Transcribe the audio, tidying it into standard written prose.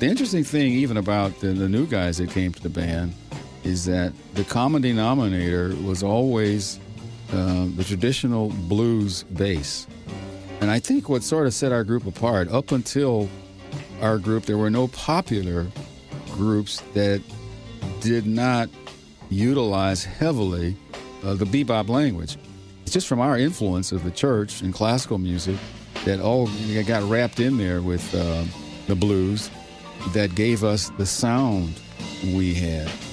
The interesting thing, even about the new guys that came to the band, is that the common denominator was always the traditional blues bass. And I think what sort of set our group apart, up until our group, there were no popular groups that did not utilize heavily the bebop language. It's just from our influence of the church and classical music that all got wrapped in there with the blues that gave us the sound we had.